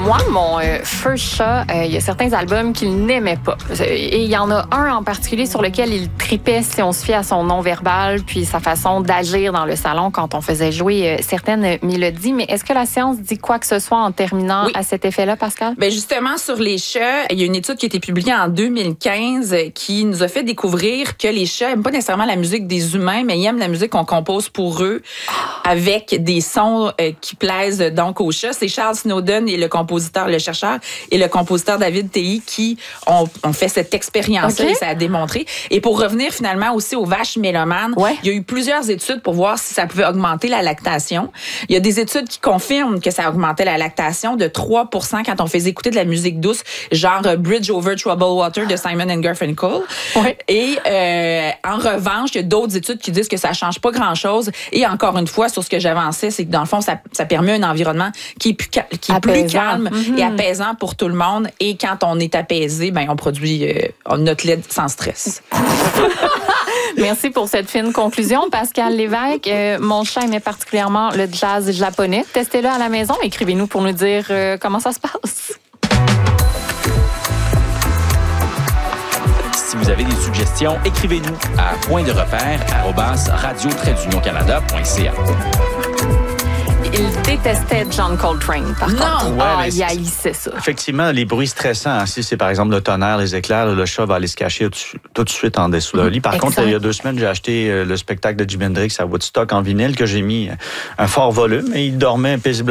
Moi, mon feu chat, il y a certains albums qu'il n'aimait pas. Et il y en a un en particulier sur lequel il tripait si on se fie à son non-verbal puis sa façon d'agir dans le salon quand on faisait jouer certaines mélodies. Mais est-ce que la science dit quoi que ce soit en terminant à cet effet-là, Pascal? Ben justement, sur les chats, il y a une étude qui a été publiée en 2015 qui nous a fait découvrir que les chats n'aiment pas nécessairement la musique des humains, mais ils aiment la musique qu'on compose pour eux avec des sons qui plaisent donc aux chats. C'est Charles Snowden et le chercheur et le compositeur David Tei qui ont fait cette expérience-là et ça a démontré. Et pour revenir finalement aussi aux vaches mélomanes, il y a eu plusieurs études pour voir si ça pouvait augmenter la lactation. Il y a des études qui confirment que ça augmentait la lactation de 3% quand on faisait écouter de la musique douce, genre Bridge Over Troubled Water de Simon & Garfunkel. Et en revanche, il y a d'autres études qui disent que ça change pas grand-chose. Et encore une fois, sur ce que j'avançais, c'est que dans le fond, ça permet un environnement qui est plus calme et apaisant pour tout le monde. Et quand on est apaisé, ben on produit notre lait sans stress. Merci pour cette fine conclusion, Pascal Lévesque. Mon chat aimait particulièrement le jazz japonais. Testez-le à la maison. Écrivez-nous pour nous dire comment ça se passe. Si vous avez des suggestions, écrivez-nous à pointderepère@radio-canada.ca. Il détestait John Coltrane, par contre. Il haïssait ça. Effectivement, les bruits stressants, si c'est par exemple le tonnerre, les éclairs, le chat va aller se cacher tout de suite en dessous de le lit. Par contre, il y a 2 semaines, j'ai acheté le spectacle de Jimi Hendrix à Woodstock en vinyle que j'ai mis un fort volume et il dormait paisiblement